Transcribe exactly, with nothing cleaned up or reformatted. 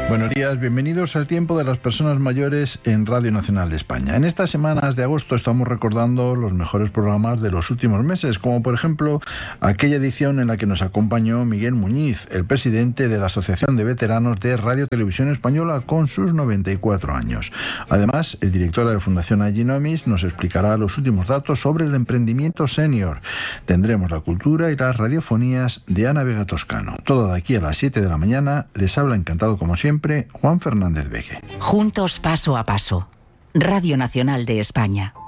Buenos días, bienvenidos al Tiempo de las Personas Mayores en Radio Nacional de España. En estas semanas de agosto estamos recordando los mejores programas de los últimos meses, como por ejemplo aquella edición en la que nos acompañó Miguel Muñiz, el presidente de la Asociación de Veteranos de Radio Televisión Española, con sus noventa y cuatro años. Además, el director de la Fundación Aginomis nos explicará los últimos datos sobre el emprendimiento senior. Tendremos la cultura y las radiofonías de Ana Vega Toscano. Todo de aquí a las siete de la mañana. Les habla encantado como siempre Juan Fernández Beque. Juntos paso a paso. Radio Nacional de España.